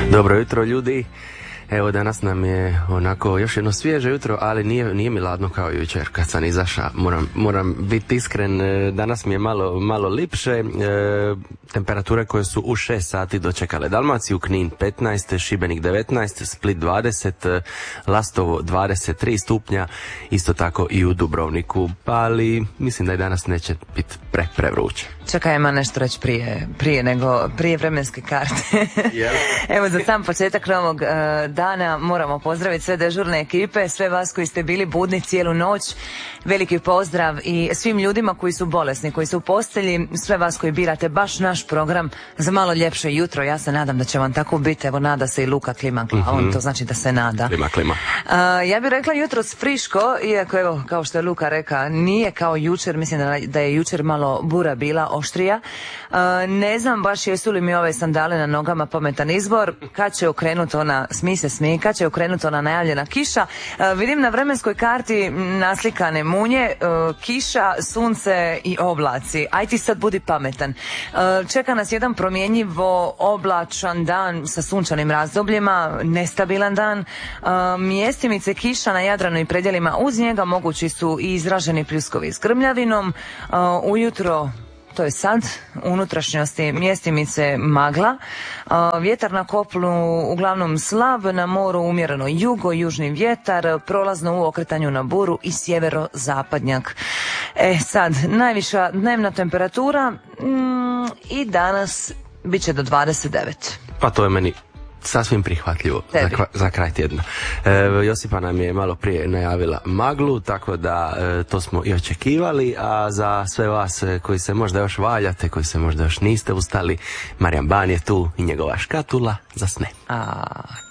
Dobro jutro ljudi, evo danas nam je onako još jedno svježe jutro, ali nije mi ladno kao jučer kad sam izašao, moram biti iskren, danas mi je malo lipše, temperature koje su u 6 sati dočekale Dalmaciju, Knin 15, Šibenik 19, Split 20, Lastovo 23 stupnja, isto tako i u Dubrovniku, ali mislim da i danas neće biti prevruće. Čekaj, ima nešto reći prije vremenske karte. Evo, za sam početak novog dana moramo pozdraviti sve dežurne ekipe, sve vas koji ste bili budni cijelu noć, veliki pozdrav i svim ljudima koji su bolesni, koji su u postelji, sve vas koji birate baš naš program za malo ljepše jutro. Ja se nadam da će vam tako biti, evo nada se i Luka klima glavom, to znači da se nada. Klima. Ja bih rekla jutros friško, iako evo, kao što je Luka reka, nije kao jučer, mislim da je jučer malo bura bila, oštrija. Ne znam baš jesu li mi ove sandale na nogama pametan izbor, kad će okrenuti ona, kad će okrenuti ona najavljena kiša. Vidim na vremenskoj karti naslikane munje, kiša, sunce i oblaci. Aj ti sad budi pametan. Čeka nas jedan promjenjivo oblačan dan sa sunčanim razdobljima, nestabilan dan. Mjestimice kiša na Jadranu i predjelima uz njega, mogući su i izraženi pljuskovi s grmljavinom. Ujutro, to je sad, u unutrašnjosti mjestimice magla, vjetar na kopnu uglavnom slab, na moru umjereno južni vjetar, prolazno u okretanju na buru i sjeverozapadnjak. Sad, najviša dnevna temperatura i danas bit će do 29. Pa to je meni sasvim prihvatljivo za kraj tjedna. Josipa nam je malo prije najavila maglu, tako da to smo i očekivali, a za sve vas koji se možda još valjate, koji se možda još niste ustali, Marijan Ban je tu i njegova škatula za sne.